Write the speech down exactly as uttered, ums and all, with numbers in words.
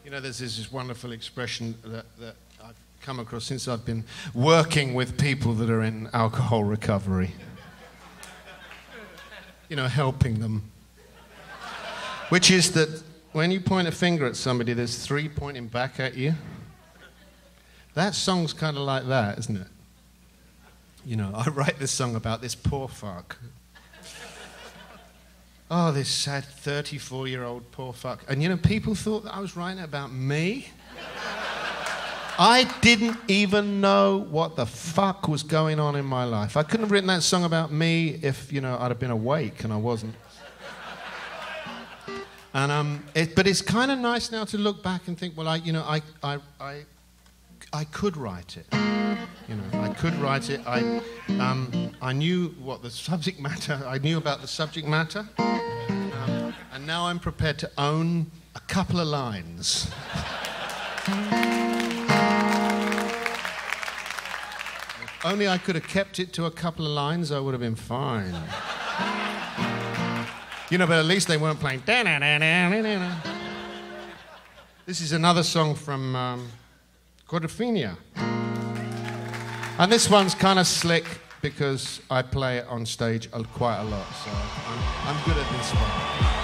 You know, there's this wonderful expression that, that I've come across since I've been working with people that are in alcohol recovery. You know, helping them. Which is that when you point a finger at somebody, there's three pointing back at you. That song's kind of like that, isn't it? You know, I write this song about this poor fuck. Oh, this sad thirty-four-year-old poor fuck. And, you know, people thought that I was writing about me. I didn't even know what the fuck was going on in my life. I couldn't have written that song about me if, you know, I'd have been awake, and I wasn't. And um, it, but it's kind of nice now to look back and think, well, I, you know, I, I, I, I could write it. You know, I could write it. I, um, I knew what the subject matter. I knew about the subject matter, um, and now I'm prepared to own a couple of lines. If only I could have kept it to a couple of lines, I would have been fine. You know, but at least they weren't playing. This is another song from um, Quadrophenia. And this one's kind of slick because I play it on stage quite a lot, so I'm, I'm good at this one.